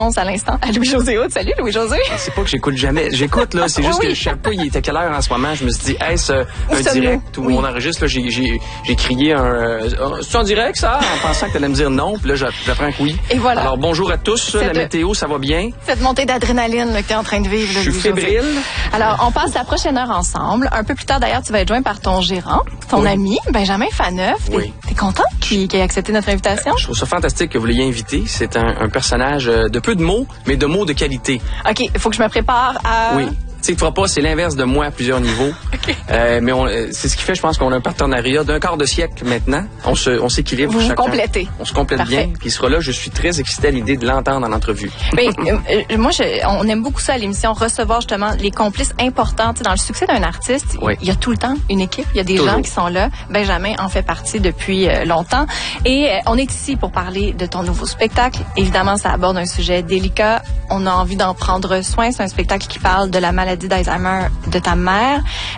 à l'instant à Louis-José Hood. Salut Louis-José. C'est pas que j'écoute jamais. J'écoute, là. C'est juste que je sais pas, il était quelle heure en ce moment. Je me suis dit, est-ce un direct où on enregistre, là, j'ai crié c'est en direct, ça? En pensant que t'allais me dire non. Puis là, j'apprends que oui. Et voilà. Alors, bonjour à tous. La météo, ça va bien? Cette montée d'adrénaline que t'es en train de vivre, là, je suis fébrile. Alors, on passe la prochaine heure ensemble. Un peu plus tard, d'ailleurs, tu vas être joint par ton gérant, ton ami, Benjamin Faneuf. Oui. T'es content qu'il ait accepté notre invitation? Je trouve ça fantastique que vous l'ayez invité. C'est un personnage de peu de mots, mais de mots de qualité. OK, il faut que je me prépare à... Oui. Tu sais, tu feras pas, c'est l'inverse de moi à plusieurs niveaux. Okay. Mais c'est ce qui fait, je pense, qu'on a un partenariat d'un quart de siècle maintenant. On s'équilibre. Vous complétez. On se complète Parfait. bien. Puis il sera là, je suis très excité à l'idée de l'entendre en entrevue. Mais moi, on aime beaucoup ça à l'émission, recevoir justement les complices importants. Dans le succès d'un artiste, oui. Il y a tout le temps une équipe, il y a des gens qui sont là. Benjamin en fait partie depuis longtemps. Et on est ici pour parler de ton nouveau spectacle. Évidemment, ça aborde un sujet délicat. On a envie d'en prendre soin. C'est un spectacle qui parle de la maladie d'Alzheimer de ta mère.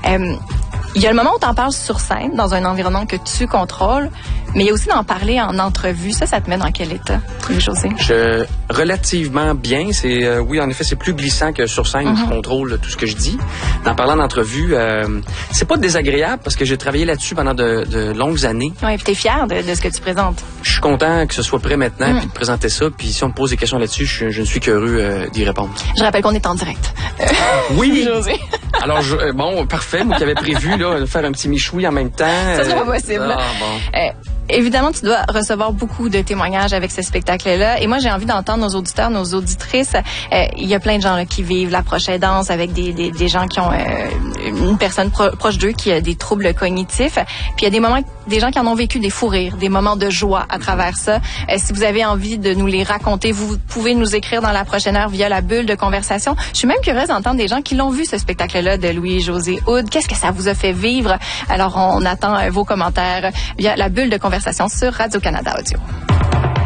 Il y a le moment où tu en parles sur scène, dans un environnement que tu contrôles, mais il y a aussi d'en parler en entrevue. Ça te met dans quel état, Louis-José? Relativement bien. Oui, en effet, c'est plus glissant que sur scène où je contrôle tout ce que je dis. En parlant d'entrevue, c'est pas désagréable parce que j'ai travaillé là-dessus pendant de longues années. Oui, puis t'es fier de ce que tu présentes. Je suis content que ce soit prêt maintenant puis de présenter ça. Puis si on me pose des questions là-dessus, je ne suis qu'heureux d'y répondre. Je rappelle qu'on est en direct. Oui! Louis-José. Alors, bon, parfait. Moi qui avais prévu là, de faire un petit michoui en même temps. Ça sera pas possible. Bon. Évidemment, tu dois recevoir beaucoup de témoignages avec ce spectacle-là. Et moi, j'ai envie d'entendre nos auditeurs, nos auditrices. Il y a plein de gens là, qui vivent la proche aidance avec des gens qui ont une personne proche d'eux qui a des troubles cognitifs. Puis il y a des gens qui en ont vécu des fous rires, des moments de joie à travers ça. Si vous avez envie de nous les raconter, vous pouvez nous écrire dans la prochaine heure via la bulle de conversation. Je suis même curieuse d'entendre des gens qui l'ont vu, ce spectacle-là de Louis-José Hood. Qu'est-ce que ça vous a fait vivre? Alors, on attend vos commentaires via la bulle de conversation sur Radio-Canada Audio.